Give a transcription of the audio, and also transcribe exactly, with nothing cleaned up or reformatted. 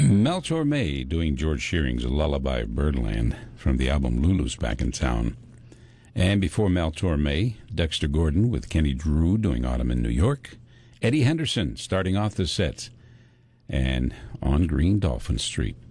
Mel Torme doing George Shearing's Lullaby of Birdland from the album Lulu's Back in Town. And before Mel Torme, Dexter Gordon with Kenny Drew doing Autumn in New York. Eddie Henderson starting off the set. And On Green Dolphin Street.